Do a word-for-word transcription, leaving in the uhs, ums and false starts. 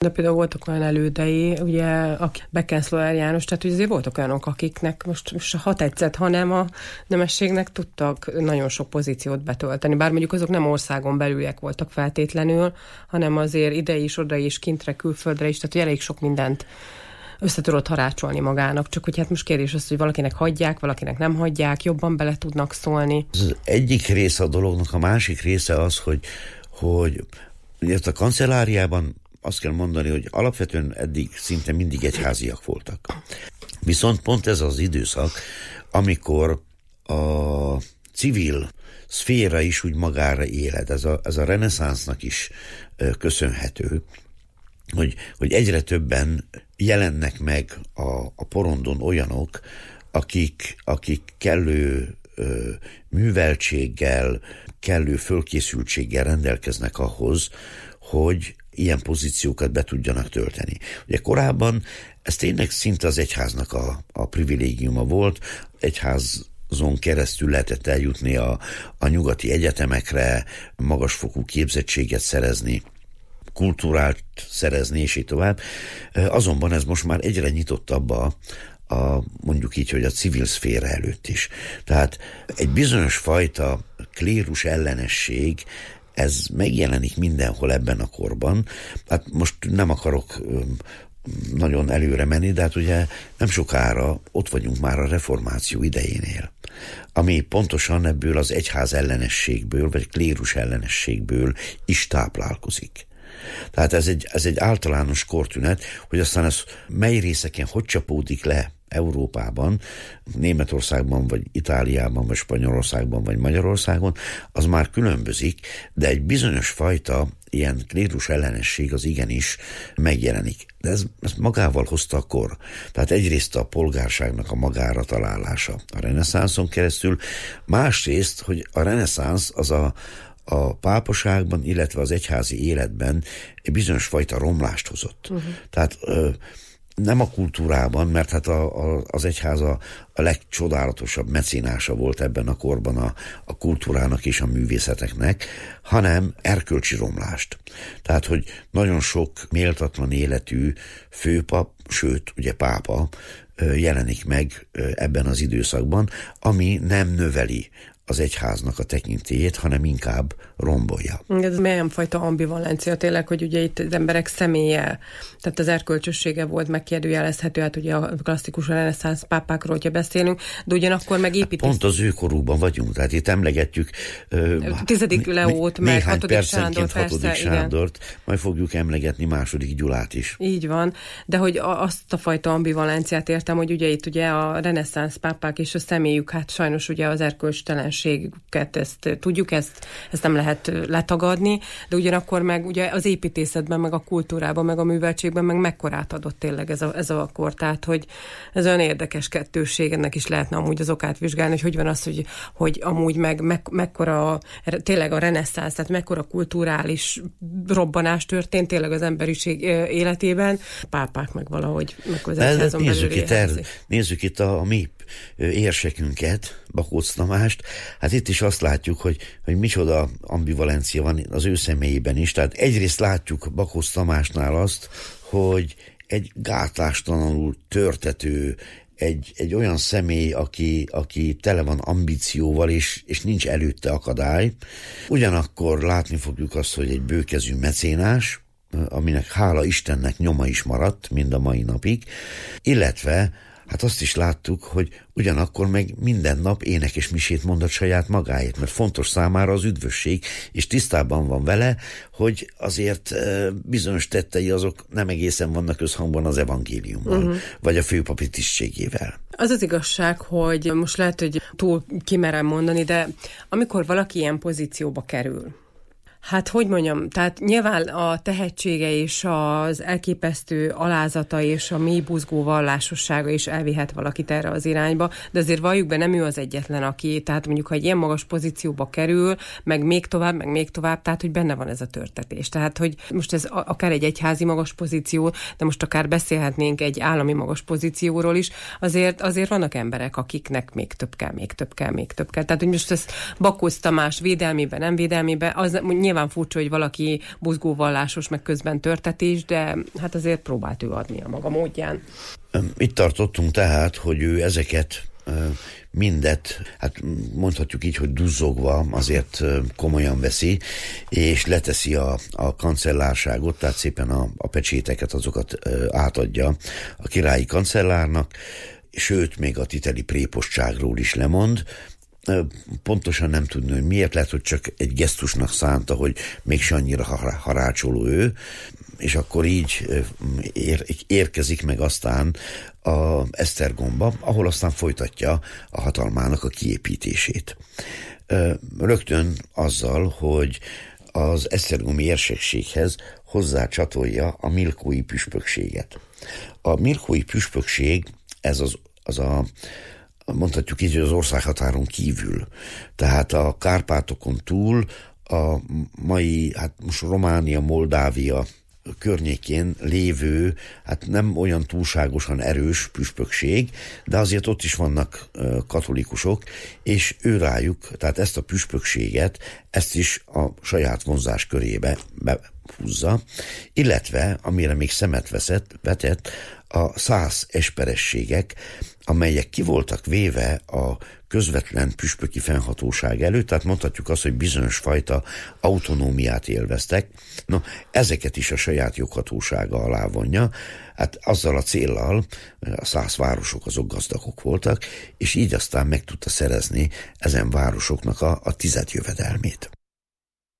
De például voltak olyan elődei, ugye a Beckenszloer János, tehát ugye azért voltak olyanok, akiknek most, most ha tetszett, hanem a nemességnek tudtak nagyon sok pozíciót betölteni. Bár mondjuk azok nem országon belüliek voltak feltétlenül, hanem azért ide is, oda is, kintre, külföldre is, tehát elég sok mindent össze tudott harácsolni magának, csak hogy hát most kérdés az, hogy valakinek hagyják, valakinek nem hagyják, jobban bele tudnak szólni. Az egyik része a dolognak, a másik része az, hogy, hogy ugye a kancelláriában azt kell mondani, hogy alapvetően eddig szinte mindig egyháziak voltak. Viszont pont ez az időszak, amikor a civil szféra is úgy magára éled, ez a, ez a reneszánsznak is köszönhető, hogy, hogy egyre többen jelennek meg a, a porondon olyanok, akik, akik kellő ö, műveltséggel, kellő fölkészültséggel rendelkeznek ahhoz, hogy ilyen pozíciókat be tudjanak tölteni. Ugye korábban ez tényleg szinte az egyháznak a, a privilégiuma volt, egyházon keresztül lehetett eljutni a, a nyugati egyetemekre, magasfokú képzettséget szerezni, kultúrát szerezni, és így tovább. Azonban ez most már egyre nyitottabb a, a, mondjuk így, hogy a civil szféra előtt is. Tehát egy bizonyos fajta klérus ellenesség, ez megjelenik mindenhol ebben a korban. Hát most nem akarok nagyon előre menni, de hát ugye nem sokára ott vagyunk már a reformáció idejénél, ami pontosan ebből az egyház ellenességből, vagy klérus ellenességből is táplálkozik. Tehát ez egy, ez egy általános kortünet, hogy aztán ez mely részeken hogy csapódik le Európában, Németországban, vagy Itáliában, vagy Spanyolországban, vagy Magyarországon, az már különbözik, de egy bizonyos fajta ilyen klérus ellenesség az igenis megjelenik. De ez, ez magával hozta a kor. Tehát egyrészt a polgárságnak a magára találása a reneszánszon keresztül, másrészt, hogy a reneszánsz az a a pápaságban, illetve az egyházi életben egy bizonyos fajta romlást hozott. Uh-huh. Tehát ö, nem a kultúrában, mert hát a, a, az egyház a, a legcsodálatosabb mecénása volt ebben a korban a, a kultúrának és a művészeteknek, hanem erkölcsi romlást. Tehát, hogy nagyon sok méltatlan életű főpap, sőt, ugye pápa ö, jelenik meg ö, ebben az időszakban, ami nem növeli az egyháznak a tekintélyét, hanem inkább rombolja. Ez milyen fajta ambivalencia tényleg, hogy ugye itt az emberek személye, tehát az erkölcsössége volt megkérdőjelezhető, hát ugye a klasszikus reneszánsz pápákról, hogyha beszélünk, de ugyanakkor megépítés. Pont az ő korúban vagyunk, tehát itt emlegetjük tizedik Leót, meg néhány hatodik percenként Sándor, hatodik persze, Sándort, igen. Majd fogjuk emlegetni második Gyulát is. Így van, de hogy azt a fajta ambivalenciát értem, hogy ugye itt ugye a reneszánsz pápák és a személyük, hát sajnos ugye az erkölcstelenségüket, ezt tudjuk, ezt, ezt nem lehet letagadni, de ugyanakkor meg ugye az építészetben, meg a kultúrában, meg a műveltségben meg mekkorát adott tényleg ez a, ez a kor, tehát hogy ez olyan érdekes kettősség, ennek is lehetne amúgy az okát vizsgálni, hogy hogy van az, hogy, hogy amúgy meg, meg mekkora tényleg a reneszánsz, tehát mekkora kulturális robbanás történt tényleg az emberiség életében, a pápák meg valahogy meg az egyházon belül nézzük, itt, nézzük itt a, a mi érsekünket, Bakóc Tamást, hát itt is azt látjuk, hogy, hogy micsoda ambivalencia van az ő személyében is. Tehát egyrészt látjuk Bakóc Tamásnál azt, hogy egy gátlástalanul törtető, egy, egy olyan személy, aki, aki tele van ambícióval, és, és nincs előtte akadály. Ugyanakkor látni fogjuk azt, hogy egy bőkezű mecénás, aminek hála Istennek nyoma is maradt mind a mai napig, illetve hát azt is láttuk, hogy ugyanakkor meg minden nap ének és misét mondott saját magáért, mert fontos számára az üdvösség, és tisztában van vele, hogy azért bizonyos tettei azok nem egészen vannak összhangban az evangéliummal, uh-huh. vagy a főpapi tisztségével. Az az igazság, hogy most lehet, hogy túl kimerem mondani, de amikor valaki ilyen pozícióba kerül, hát hogy mondjam, tehát nyilván a tehetsége és az elképesztő alázata és a mély buzgó vallásossága is elvihet valakit erre az irányba, de azért valljuk be, nem ő az egyetlen, aki, tehát mondjuk, ha egy ilyen magas pozícióba kerül, meg még tovább, meg még tovább, tehát hogy benne van ez a törtetés. Tehát, hogy most ez akár egy egyházi magas pozíció, de most akár beszélhetnénk egy állami magas pozícióról is, azért, azért vannak emberek, akiknek még több kell, még több kell, még több kell. Tehát, hogy most ez Bakóc Tamás védelmében, nem védelmében, az nyilván furcsa, hogy valaki buzgóvallásos, meg közben törtetés, de hát azért próbált ő adni a maga módján. Itt tartottunk tehát, hogy ő ezeket mindet, hát mondhatjuk így, hogy duzzogva azért komolyan veszi, és leteszi a, a kancellárságot, tehát szépen a, a pecséteket, azokat átadja a királyi kancellárnak, sőt, még a titeli prépostságról is lemond. Pontosan nem tudni, hogy miért, lehet, hogy csak egy gesztusnak szánta, hogy mégse annyira harácsoló ő, és akkor így ér, érkezik meg aztán a Esztergomba, ahol aztán folytatja a hatalmának a kiépítését. Rögtön azzal, hogy az esztergomi érsekséghez hozzácsatolja a milkói püspökséget. A milkói püspökség, ez az, az a mondhatjuk így, hogy az országhatáron kívül. Tehát a Kárpátokon túl a mai, hát most Románia, Moldávia környékén lévő, hát nem olyan túlságosan erős püspökség, de azért ott is vannak katolikusok, és ő rájuk, tehát ezt a püspökséget, ezt is a saját vonzás körébe behúzza, illetve, amire még szemet veszett, vetett, a szász esperességek, amelyek ki voltak véve a közvetlen püspöki fennhatóság előtt, tehát mondhatjuk azt, hogy bizonyos fajta autonómiát élveztek. No, ezeket is a saját joghatósága alá vonja, hát azzal a céllal, a szász városok azok gazdagok voltak, és így aztán meg tudta szerezni ezen városoknak a, a tizedjövedelmét.